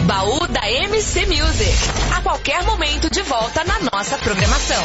Baú da MC Music. A qualquer momento de volta na nossa programação.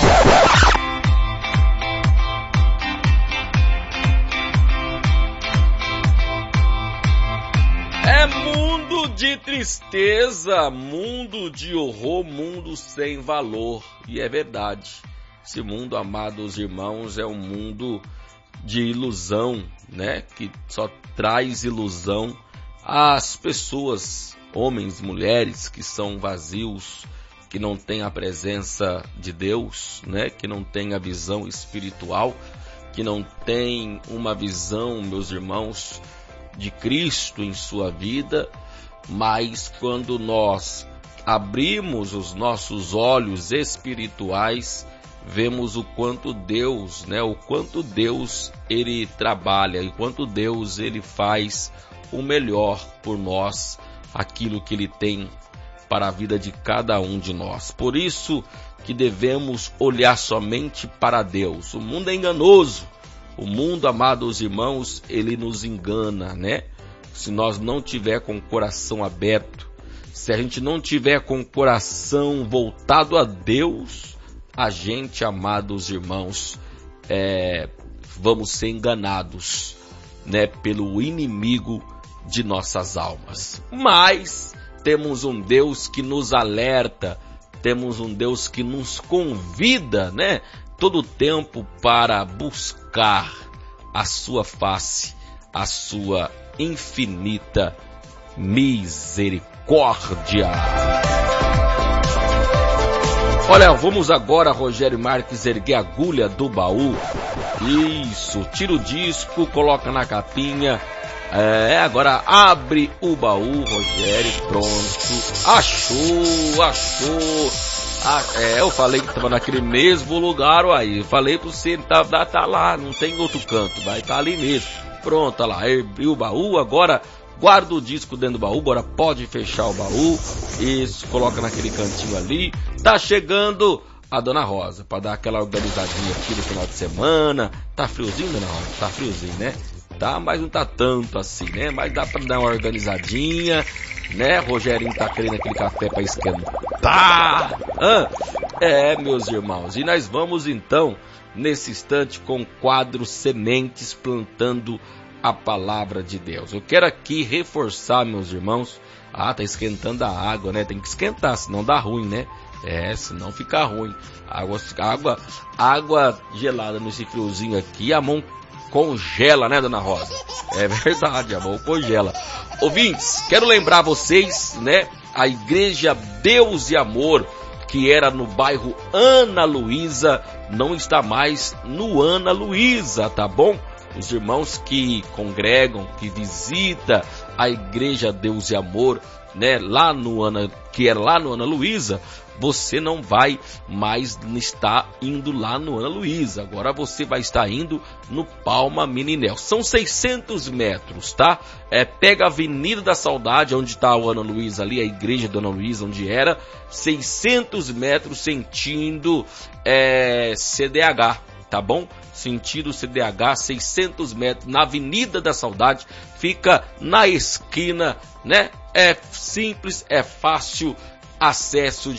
É mundo de tristeza, mundo de horror, mundo sem valor. E é verdade. Esse mundo, amados irmãos, é um mundo de ilusão, né? Que só traz ilusão às pessoas, homens, mulheres, que são vazios, que não têm a presença de Deus, né? Que não têm a visão espiritual, que não têm uma visão, meus irmãos, de Cristo em sua vida. Mas quando nós abrimos os nossos olhos espirituais, vemos o quanto Deus, né? O quanto Deus ele trabalha, e quanto Deus ele faz o melhor por nós, aquilo que ele tem para a vida de cada um de nós. Por isso que devemos olhar somente para Deus. O mundo é enganoso. O mundo, amados irmãos, ele nos engana, né? Se nós não tiver com o coração aberto, se a gente não tiver com o coração voltado a Deus, a gente, amados irmãos, vamos ser enganados, né, pelo inimigo de nossas almas. Mas temos um Deus que nos alerta, temos um Deus que nos convida, né, todo o tempo para buscar a sua face, a sua infinita misericórdia. Olha, vamos agora, Rogério Marques, erguer a agulha do baú. Isso, tira o disco, coloca na capinha. Agora abre o baú, Rogério, pronto. Achou. Eu falei que estava naquele mesmo lugar, aí. Falei para você, tá lá, não tem outro canto, vai estar ali mesmo. Pronto, olha lá, abriu o baú, agora guarda o disco dentro do baú, agora pode fechar o baú. Isso, coloca naquele cantinho ali. Tá chegando a Dona Rosa, para dar aquela organizadinha aqui no final de semana. Tá friozinho, Dona Rosa? Tá friozinho, né? Tá, mas não tá tanto assim, né? Mas dá para dar uma organizadinha, né? Rogerinho tá querendo aquele café para esquentar. Meus irmãos, e nós vamos então, nesse instante, com o quadro Sementes, plantando a palavra de Deus. Eu quero aqui reforçar, meus irmãos. Tá esquentando a água, né? Tem que esquentar, senão dá ruim, né? Senão fica ruim. Água gelada nesse friozinho aqui, a mão congela, né, Dona Rosa? É verdade, a mão congela. Ouvintes, quero lembrar vocês, né? A Igreja Deus e Amor, que era no bairro Ana Luísa, não está mais no Ana Luísa, tá bom? Os irmãos que congregam, que visitam a Igreja Deus e Amor, né, que era lá no Ana Luísa, você não vai mais estar indo lá no Ana Luísa. Agora você vai estar indo no Palma Meninel. São 600 metros, tá? Pega a Avenida da Saudade, onde está o Ana Luísa ali, a igreja do Ana Luísa, onde era. 600 metros sentido CDH, tá bom? Sentido CDH, 600 metros, na Avenida da Saudade, fica na esquina, né? É simples, é fácil, acesso